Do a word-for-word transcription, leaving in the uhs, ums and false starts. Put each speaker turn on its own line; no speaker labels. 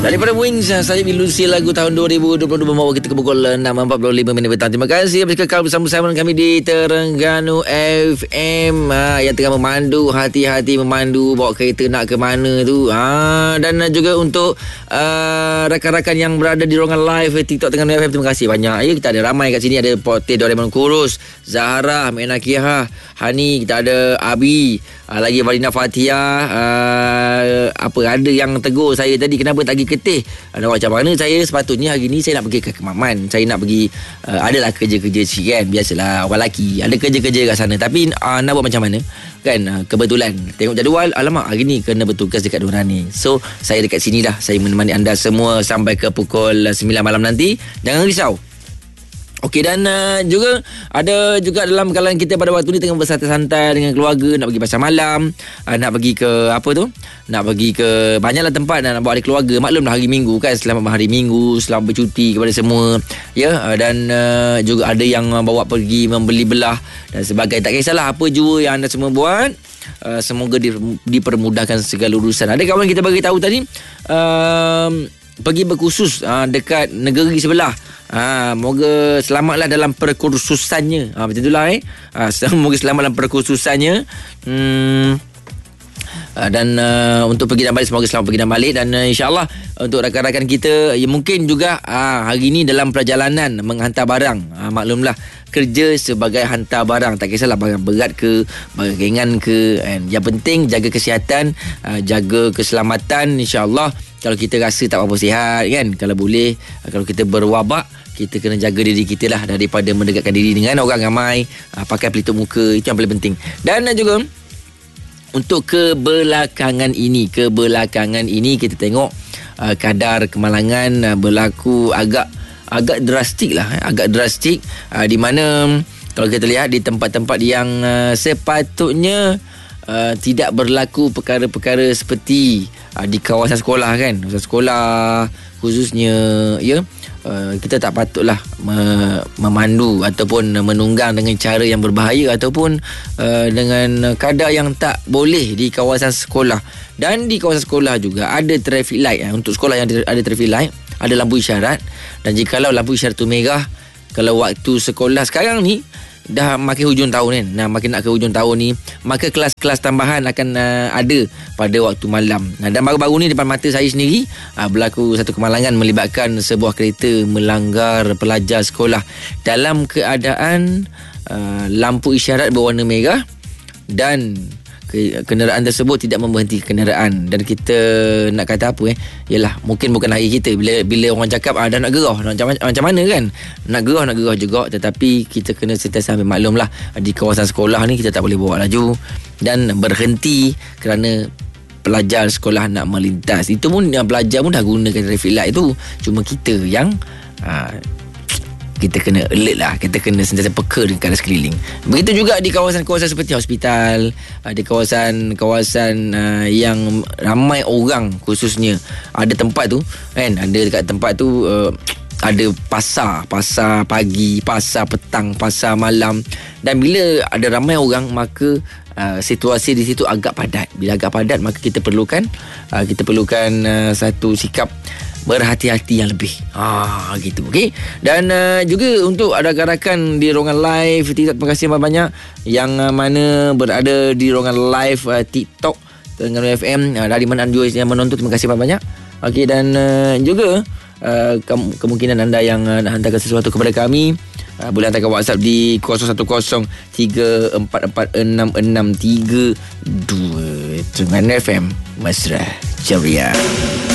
Daripada Wings, saya Lucy, lagu tahun dua ribu dua puluh dua membawa kita ke pukul enam empat puluh lima minit petang. Terima kasih atas kekal bersama-sama dengan kami di Terengganu F M, ha, yang tengah memandu, hati-hati memandu, bawa kereta nak ke mana tu, ha, dan juga untuk uh, rakan-rakan yang berada di ruangan live TikTok Terengganu F M, terima kasih banyak. Ya, kita ada ramai kat sini, ada Pote Doraemon Kurus, Zahra, Mena Kiha, Hani, kita ada Abi, uh, lagi Valina Fatia, uh, apa ada yang tegur saya tadi, kenapa tak pergi Ketih. Ada macam mana saya sepatutnya hari ni saya nak pergi ke Kemaman, saya nak pergi, uh, adalah kerja-kerja sikit kan, biasalah orang lelaki ada kerja-kerja kat sana, tapi uh, nak buat macam mana kan, uh, kebetulan tengok jadual, alamak hari ni kena bertugas dekat Dorani. So saya dekat sini dah, saya menemani anda semua sampai ke pukul sembilan malam nanti. Jangan risau. Okey, dan uh, juga ada juga dalam kalangan kita pada waktu ni tengah bersantai-santai dengan keluarga, nak pergi pasar malam, uh, nak pergi ke apa tu, nak pergi ke banyaklah tempat, nak bawa ada keluarga. Maklumlah hari Minggu kan, selamat hari Minggu, selamat bercuti kepada semua ya. Uh, dan uh, juga ada yang uh, bawa pergi membeli belah dan sebagainya. Tak kisahlah apa jua yang anda semua buat, uh, semoga di, dipermudahkan segala urusan. Ada kawan kita bagi tahu tadi, uh, pergi berkursus uh, dekat negeri sebelah. Ha, moga selamatlah dalam perkursusannya. Ha, macam itulah eh. Ha, moga selamat dalam perkursusannya. Hmm. Uh, dan uh, untuk pergi dan balik, semoga selamat pergi dan balik. Dan uh, insyaAllah untuk rakan-rakan kita ya, mungkin juga uh, hari ni dalam perjalanan menghantar barang, uh, maklumlah kerja sebagai hantar barang, tak kisahlah barang berat ke, barang ringan ke, and yang penting jaga kesihatan, uh, jaga keselamatan. InsyaAllah kalau kita rasa tak apa-apa sihat kan, kalau boleh, uh, kalau kita berwabak, kita kena jaga diri kita lah daripada mendekatkan diri dengan orang ramai, uh, pakai pelitup muka, itu yang paling penting. Dan uh, juga untuk kebelakangan ini, kebelakangan ini kita tengok uh, kadar kemalangan uh, berlaku agak agak drastik lah, eh, agak drastik, uh, di mana kalau kita lihat di tempat-tempat yang uh, sepatutnya uh, tidak berlaku perkara-perkara seperti uh, di kawasan sekolah kan, kawasan sekolah khususnya ya. Uh, kita tak patutlah me- memandu ataupun menunggang dengan cara yang berbahaya ataupun uh, dengan kadar yang tak boleh di kawasan sekolah. Dan di kawasan sekolah juga ada traffic light, eh. Untuk sekolah yang ada, ada traffic light, ada lampu isyarat, dan jikalau lampu isyarat tu merah, kalau waktu sekolah sekarang ni dah makin hujung tahun kan, nah makin nak ke hujung tahun ni, maka kelas-kelas tambahan akan uh, ada pada waktu malam. Nah, dan baru-baru ni depan mata saya sendiri uh, berlaku satu kemalangan melibatkan sebuah kereta melanggar pelajar sekolah dalam keadaan uh, lampu isyarat berwarna merah dan kenderaan tersebut tidak memberhentikan kenderaan. Dan kita nak kata apa eh, yalah mungkin bukan hari kita, bila bila orang cakap ah, dah nak gerah, macam macam mana kan, nak gerah nak gerah juga, tetapi kita kena sentiasa ambil maklum lah, di kawasan sekolah ni kita tak boleh bawa laju dan berhenti kerana pelajar sekolah nak melintas. Itu pun yang pelajar pun dah gunakan traffic light tu, cuma kita yang ah, kita kena alert lah, kita kena sentiasa peka dengan keadaan sekeliling. Begitu juga di kawasan-kawasan seperti hospital, di kawasan-kawasan uh, yang ramai orang, khususnya ada tempat tu kan, ada dekat tempat tu uh, ada pasar, pasar pagi, pasar petang, pasar malam, dan bila ada ramai orang maka uh, situasi di situ agak padat. Bila agak padat maka kita perlukan uh, kita perlukan uh, satu sikap berhati-hati yang lebih. Ah gitu. Okey. Dan uh, juga untuk ada rakan di ruangan live TikTok, terima kasih banyak yang uh, mana berada di ruangan live uh, TikTok Terengganu F M, uh, dari mana anda yang menonton, terima kasih banyak. Okey, dan uh, juga uh, ke- kemungkinan anda yang uh, nak hantarkan sesuatu kepada kami, uh, boleh hantarkan WhatsApp di kosong satu kosong tiga empat empat enam enam tiga dua. Terengganu F M, Mesra Ceria.